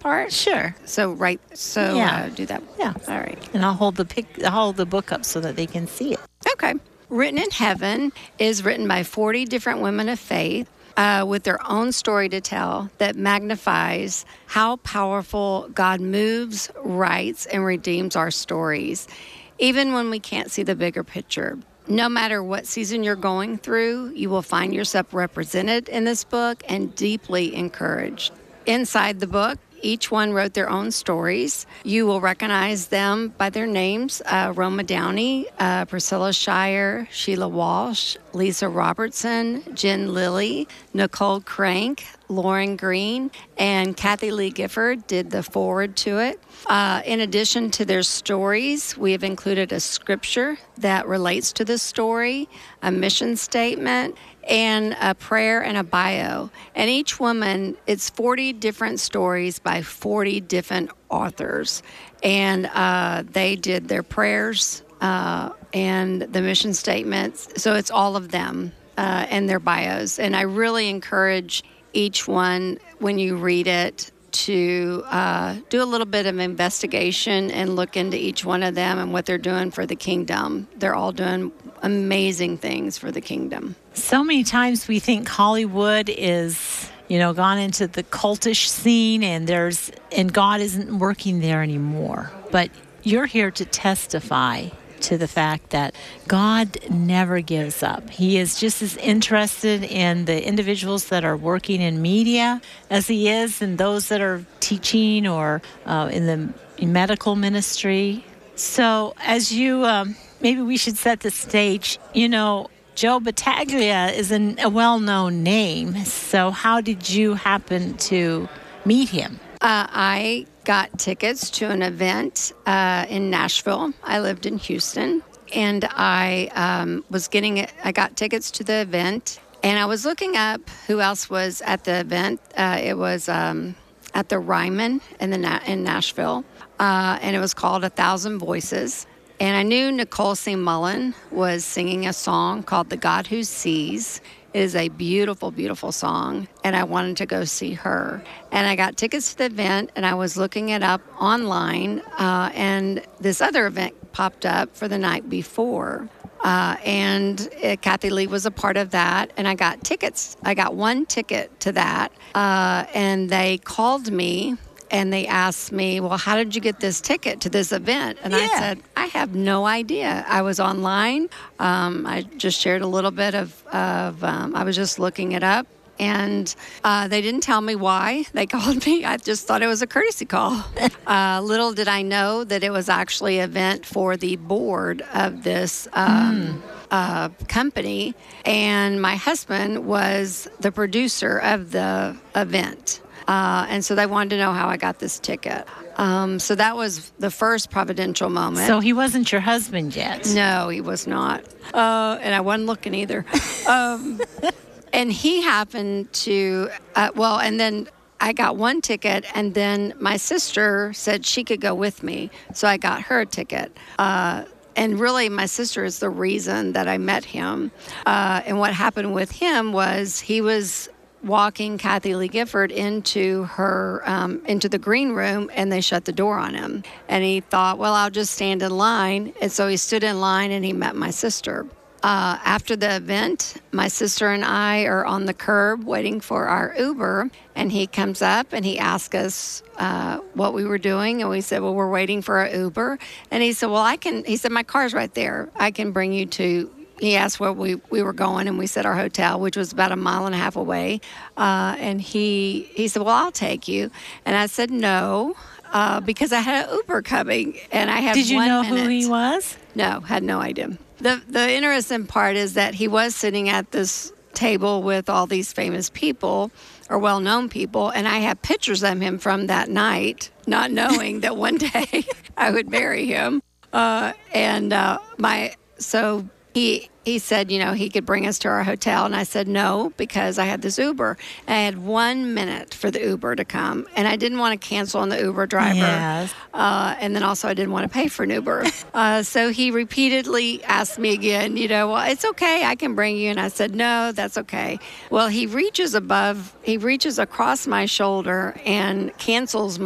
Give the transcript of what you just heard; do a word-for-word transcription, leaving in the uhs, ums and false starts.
part? Sure. So right. So Yeah. uh, do that. Yeah. All right. And I'll hold the pic. I'll hold the book up so that they can see it. Okay. Written in Heaven is written by forty different women of faith uh, with their own story to tell that magnifies how powerful God moves, writes, and redeems our stories, even when we can't see the bigger picture. No matter what season you're going through, you will find yourself represented in this book and deeply encouraged. Inside the book, each one wrote their own stories. You will recognize them by their names, uh, Roma Downey, uh, Priscilla Shire, Sheila Walsh, Lisa Robertson, Jen Lilly, Nicole Crank, Lauren Green, and Kathy Lee Gifford did the foreword to it. Uh, in addition to their stories, we have included a scripture that relates to the story, a mission statement, and a prayer and a bio. And each woman, it's forty different stories by forty different authors. And uh, they did their prayers uh, and the mission statements. So it's all of them uh, and their bios. And I really encourage each one, when you read it, to uh, do a little bit of investigation and look into each one of them and what they're doing for the kingdom. They're all doing amazing things for the kingdom. So many times we think Hollywood is, you know, gone into the cultish scene and there's and God isn't working there anymore. But you're here to testify to the fact that God never gives up. He is just as interested in the individuals that are working in media as he is in those that are teaching or uh, in the medical ministry. So as you, um, maybe we should set the stage. You know, Joe Battaglia is an, a well-known name. So how did you happen to meet him? Uh, I got tickets to an event uh, in Nashville. I lived in Houston, and I um, was getting it. I got tickets to the event, and I was looking up who else was at the event. Uh, it was um, at the Ryman in the Na- in Nashville, uh, and it was called A Thousand Voices. And I knew Nicole C. Mullen was singing a song called The God Who Sees. It is a beautiful, beautiful song, and I wanted to go see her. And I got tickets to the event, and I was looking it up online, uh, and this other event popped up for the night before. Uh, and uh, Kathy Lee was a part of that, and I got tickets. I got one ticket to that, uh, and they called me. And they asked me, well, how did you get this ticket to this event? And Yeah. I said, I have no idea. I was online. Um, I just shared a little bit of, of um, I was just looking it up. And uh, they didn't tell me why they called me. I just thought it was a courtesy call. uh, little did I know that it was actually an event for the board of this um, mm. uh, company. And my husband was the producer of the event. Uh, and so they wanted to know how I got this ticket. Um, so that was the first providential moment. So he wasn't your husband yet? No, he was not. Uh, and I wasn't looking either. Um, and he happened to, uh, well, and then I got one ticket, and then my sister said she could go with me. So I got her a ticket. Uh, And really, my sister is the reason that I met him. Uh, and what happened with him was he was walking Kathy Lee Gifford into her um, into the green room, and they shut the door on him. And he thought, well, I'll just stand in line. And so he stood in line, and he met my sister. Uh, after the event, my sister and I are on the curb waiting for our Uber, and he comes up and he asked us uh, what we were doing, and we said, well, we're waiting for our Uber. And he said, well, I can, he said, my car's right there. I can bring you to, he asked where we, we were going, and we said our hotel, which was about a mile and a half away. Uh, and he, he said, well, I'll take you. And I said, no, uh, because I had an Uber coming, and I had Did you one know minute. who he was? No, had no idea. The the interesting part is that he was sitting at this table with all these famous people or well-known people, and I have pictures of him from that night, not knowing that one day I would marry him. Uh, and uh, my so he he said, you know, he could bring us to our hotel, and I said no because I had this Uber. And I had one minute for the Uber to come, and I didn't want to cancel on the Uber driver. Yes. Uh, and then also I didn't want to pay for an Uber. Uh, so he repeatedly asked me again, you know, well, it's okay, I can bring you. And I said, no, that's okay. Well, he reaches above, he reaches across my shoulder and cancels